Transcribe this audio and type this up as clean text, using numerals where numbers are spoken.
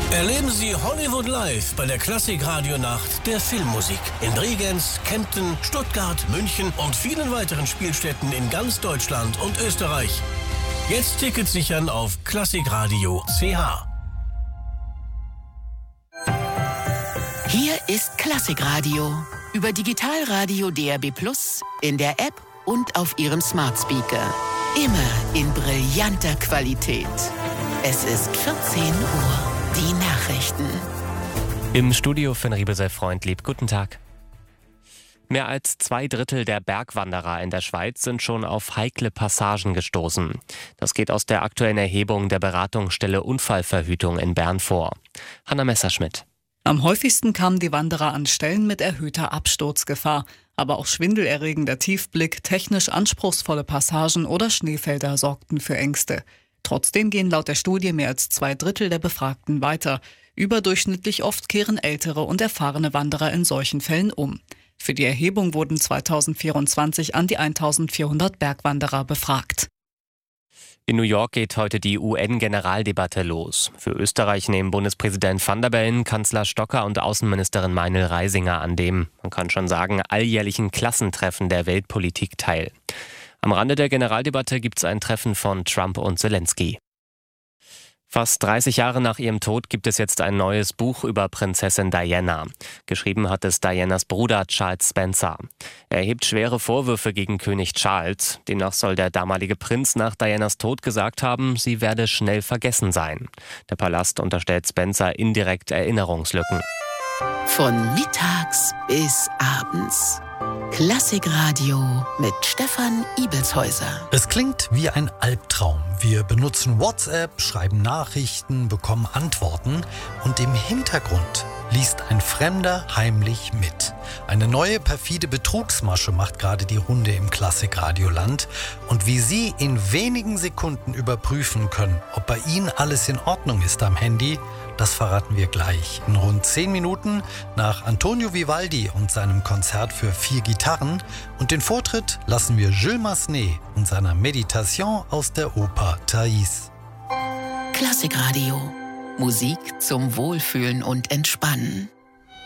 Erleben Sie Hollywood Live bei der Klassik-Radio-Nacht der Filmmusik in Bregenz, Kempten, Stuttgart, München und vielen weiteren Spielstätten in ganz Deutschland und Österreich. Jetzt Tickets sichern auf klassikradio.ch. Hier ist Klassikradio über Digitalradio DAB+, in der App und auf Ihrem Smart Speaker. Immer in brillanter Qualität. Es ist 14 Uhr. Die Nachrichten. Im Studio Finn Riebesel-Freund lieb. Guten Tag. Mehr als 2/3 der Bergwanderer in der Schweiz sind schon auf heikle Passagen gestoßen. Das geht aus der aktuellen Erhebung der Beratungsstelle Unfallverhütung in Bern vor. Hanna Messerschmidt. Am häufigsten kamen die Wanderer an Stellen mit erhöhter Absturzgefahr. Aber auch schwindelerregender Tiefblick, technisch anspruchsvolle Passagen oder Schneefelder sorgten für Ängste. Trotzdem gehen laut der Studie mehr als 2/3 der Befragten weiter. Überdurchschnittlich oft kehren ältere und erfahrene Wanderer in solchen Fällen um. Für die Erhebung wurden 2024 an die 1400 Bergwanderer befragt. In New York geht heute die UN-Generaldebatte los. Für Österreich nehmen Bundespräsident Van der Bellen, Kanzler Stocker und Außenministerin Meinl-Reisinger an dem, man kann schon sagen, alljährlichen Klassentreffen der Weltpolitik teil. Am Rande der Generaldebatte gibt es ein Treffen von Trump und Zelensky. Fast 30 Jahre nach ihrem Tod gibt es jetzt ein neues Buch über Prinzessin Diana. Geschrieben hat es Dianas Bruder Charles Spencer. Er erhebt schwere Vorwürfe gegen König Charles. Demnach soll der damalige Prinz nach Dianas Tod gesagt haben, sie werde schnell vergessen sein. Der Palast unterstellt Spencer indirekt Erinnerungslücken. Von mittags bis abends. Klassikradio mit Stefan Ibelshäuser. Es klingt wie ein Albtraum. Wir benutzen WhatsApp, schreiben Nachrichten, bekommen Antworten und im Hintergrund liest ein Fremder heimlich mit. Eine neue perfide Betrugsmasche macht gerade die Runde im Klassikradioland. Und wie Sie in wenigen Sekunden überprüfen können, ob bei Ihnen alles in Ordnung ist am Handy, das verraten wir gleich. In rund 10 Minuten nach Antonio Vivaldi und seinem Konzert für 4 Gitarren. Und den Vortritt lassen wir Jules Massenet und seiner Meditation aus der Oper Thais. Klassikradio. Musik zum Wohlfühlen und Entspannen.